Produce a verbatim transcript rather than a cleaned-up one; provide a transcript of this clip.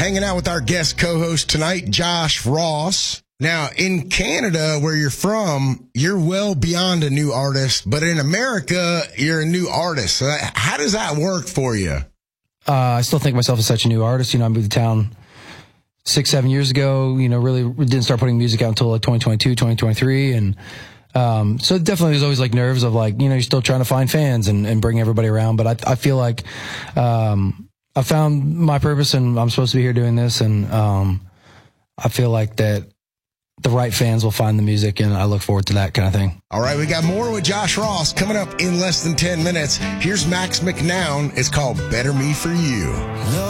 Hanging out with our guest co-host tonight, Josh Ross. Now, in Canada, where you're from, you're well beyond a new artist, but in America, you're a new artist. So how does that work for you? Uh, I still think of myself as such a new artist. You know, I moved to town six, seven years ago. You know, really didn't start putting music out until like twenty twenty-two, twenty twenty-three. And um, so definitely there's always like nerves of like, you know, you're still trying to find fans and, and bring everybody around. But I, I feel like um, I found my purpose and I'm supposed to be here doing this. And um, I feel like that the right fans will find the music, and I look forward to that kind of thing. All right, we got more with Josh Ross coming up in less than ten minutes. Here's Max McNown. It's called Better Me For You.